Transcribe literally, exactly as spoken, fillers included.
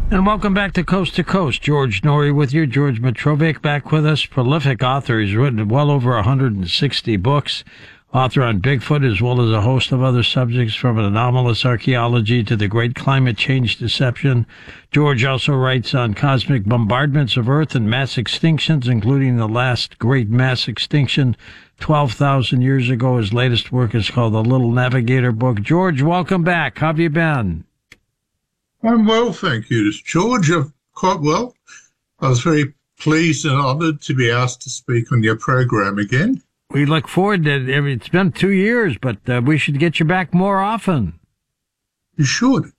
And welcome back to Coast to Coast. George Noory with you. George Mitrovic back with us. Prolific author. He's written well over one hundred sixty books. Author on Bigfoot, as well as a host of other subjects, from anomalous archaeology to the great climate change deception. George also writes on cosmic bombardments of Earth and mass extinctions, including the last great mass extinction twelve thousand years ago. His latest work is called The Little Navigator Book. George, welcome back. How have you been? I'm well, thank you, George. I'm quite well. I was very pleased and honoured to be asked to speak on your program again. We look forward to it. It's been two years, but uh, we should get you back more often. You should.